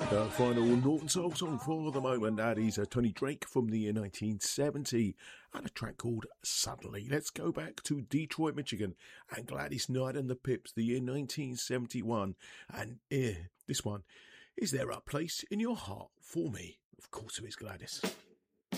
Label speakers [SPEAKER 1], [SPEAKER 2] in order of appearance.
[SPEAKER 1] Final Northern Soul song for the moment. That is Tony Drake from the year 1970 and a track called Suddenly. Let's go back to Detroit, Michigan and Gladys Knight and the Pips, the year 1971. And this one, Is There a Place in Your Heart for Me? Of course it is, Gladys.